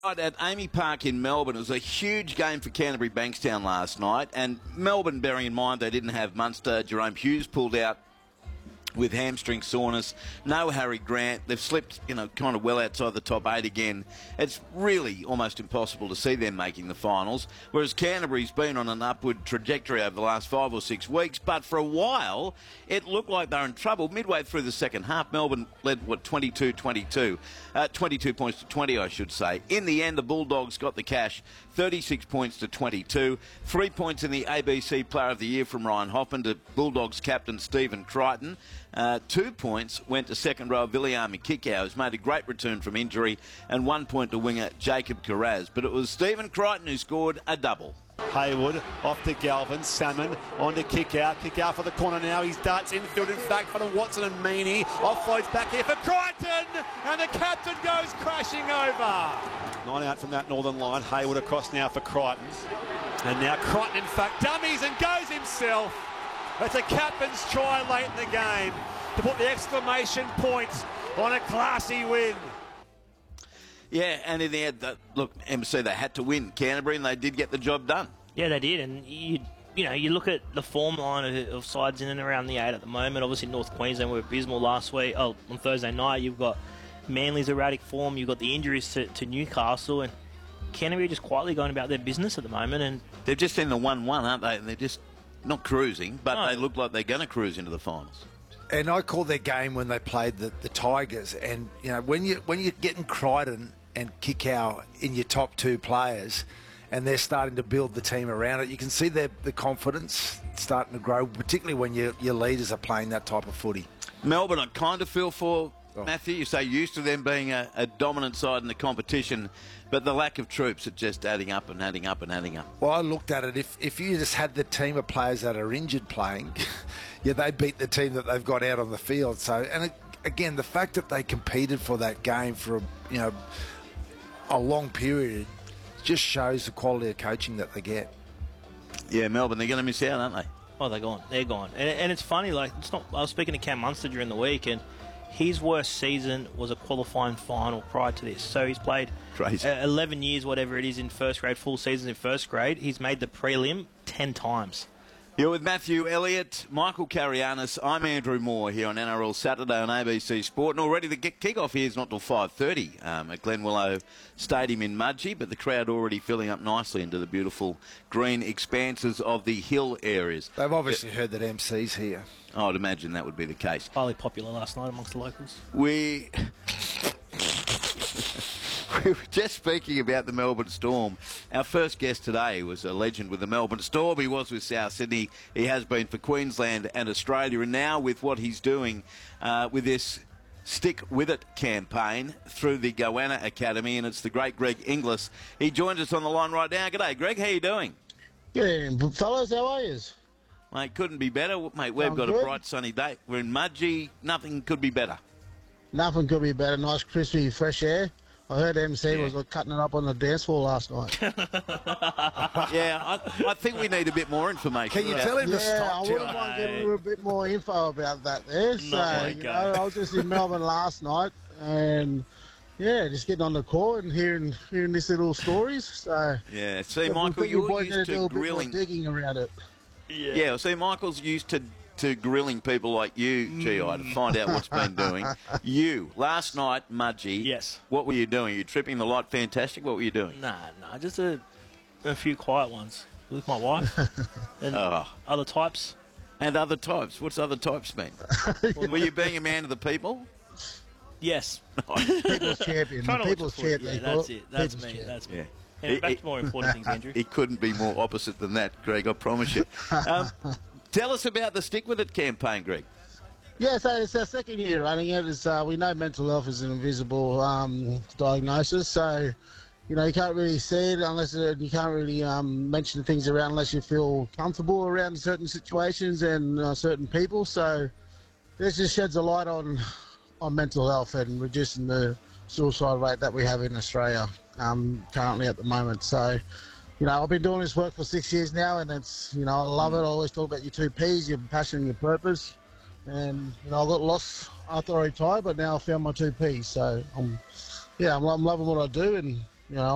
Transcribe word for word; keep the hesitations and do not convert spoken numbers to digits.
At Amy Park in Melbourne, it was a huge game for Canterbury Bankstown last night, and Melbourne, bearing in mind they didn't have Munster, Jerome Hughes pulled out with hamstring soreness, no Harry Grant. They've slipped, you know, kind of well outside the top eight again. It's really almost impossible to see them making the finals, whereas Canterbury's been on an upward trajectory over the last five or six weeks, but for a while it looked like they were in trouble. Midway through the second half, Melbourne led, what, twenty-two twenty-two, uh, twenty-two points to twenty, I should say. In the end, the Bulldogs got the cash, thirty-six points to twenty-two. Three points in the A B C Player of the Year from Ryan Hoffman to Bulldogs captain Stephen Crichton. Uh, two points went to second row Viliami Kikau, who's made a great return from injury, and one point to winger Jacob Carraz. But it was Stephen Crichton who scored a double. Haywood off to Galvin, Salmon on to kick out, kick out for the corner now, he's darts infield in fact for the Watson and Meaney, offloads back here for Crichton, and the captain goes crashing over. Nine out from that northern line, Haywood across now for Crichton, and now Crichton in fact dummies and goes himself. It's a captain's try late in the game to put the exclamation point on a classy win. Yeah, and in the end, that, look, M C, they had to win Canterbury, and they did get the job done. Yeah, they did, and you you know, you look at the form line of, of sides in and around the eight at the moment. Obviously, North Queensland were abysmal last week. Oh, on Thursday night, you've got Manly's erratic form. You've got the injuries to, to Newcastle, and Canterbury are just quietly going about their business at the moment. And they're just in the one one, aren't they? They're just not cruising, but no. They look like they're going to cruise into the finals. And I call their game when they played the, the Tigers, and you know, when you when you're getting Crichton and Kikau in your top two players, and they're starting to build the team around it, you can see their the confidence starting to grow, particularly when your your leaders are playing that type of footy. Melbourne, I kind of feel for oh. Matthew. You're so used to them being a, a dominant side in the competition, but the lack of troops are just adding up and adding up and adding up. Well, I looked at it. If if you just had the team of players that are injured playing, yeah, they beat the team that they've got out on the field. So, and it, again, the fact that they competed for that game for a, you know a long period just shows the quality of coaching that they get. Yeah, Melbourne, they're going to miss out, aren't they? Oh, they're gone. They're gone. And, and it's funny, like, it's not. I was speaking to Cam Munster during the week, and his worst season was a qualifying final prior to this. So he's played Crazy. Uh, eleven years, whatever it is, in first grade, full seasons in first grade. He's made the prelim ten times. You're with Matthew Elliott, Michael Carianis. I'm Andrew Moore here on N R L Saturday on A B C Sport. And already the kick-off here is not till five thirty um, at Glen Willow Stadium in Mudgee, but the crowd already filling up nicely into the beautiful green expanses of the hill areas. They've obviously yeah. heard that M C's here. I would imagine that would be the case. Highly popular last night amongst the locals. We... We were just speaking about the Melbourne Storm. Our first guest today was a legend with the Melbourne Storm. He was with South Sydney. He has been for Queensland and Australia. And now with what he's doing uh, with this Stick With It campaign through the Goanna Academy, and it's the great Greg Inglis. He joins us on the line right now. G'day, Greg. How you doing? Yeah, fellas, how are you? Mate, couldn't be better. Mate, we've I'm got good. a bright sunny day. We're in Mudgee. Nothing could be better. Nothing could be better. Nice, crispy, fresh air. I heard M C yeah. was cutting it up on the dance floor last night. yeah, I, I think we need a bit more information. Can you tell him yeah, to stop? I wouldn't mind getting a bit more info about that there. So, my you God. know, I was just in Melbourne last night, and yeah, just getting on the court and hearing hearing these little stories. So yeah, see, yeah, Michael, you're you're used do to a bit more grilling. digging around it. Yeah. yeah, see, Michael's used to, to grilling people like you, G I, to find out what's been doing. You, last night, Mudgee. Yes. What were you doing? You tripping the light fantastic? What were you doing? Nah, nah, just a, a few quiet ones with my wife and Oh. other types. And other types. What's other types mean? Were you being a man of the people? Yes. People's champion. Trying The to people's watch the champion. footy. Yeah, that's it. That's People's me. champ. That's me. Yeah. And He- back he- to more important things, Andrew. He couldn't be more opposite than that, Greg, I promise you. Um, tell us about the Stick With It campaign, Greg. Yeah, so it's our second year running it. It's, uh, we know mental health is an invisible um, diagnosis, so you know you can't really see it unless it, you can't really um, mention things around unless you feel comfortable around certain situations and uh, certain people. So this just sheds a light on on mental health and reducing the suicide rate that we have in Australia um, currently at the moment. So. You know, I've been doing this work for six years now, and it's, you know, I love it. I always talk about your two P's, your passion and your purpose. And, you know, I got lost after I retired, but now I found my two P's. So, I'm, yeah, I'm, I'm loving what I do, and, you know,